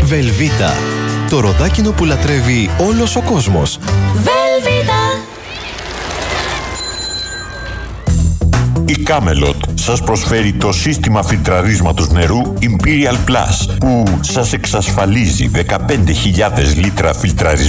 Velveeta. Το ροδάκινο που λατρεύει όλος ο κόσμος. Velveeta. Η Camelot σας προσφέρει το σύστημα φιλτραρίσματος νερού Imperial Plus που σας εξασφαλίζει 15.000 λίτρα φιλτραρισμένου